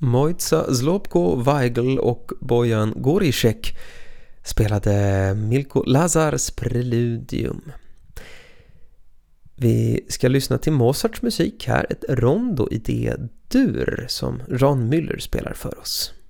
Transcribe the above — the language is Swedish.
Mojca Zlobko-Weigl och Bojan Gorisek spelade Milko Lazars Preludium. Vi ska lyssna till Mozarts musik här, ett rondo i D-dur som Ron Müller spelar för oss.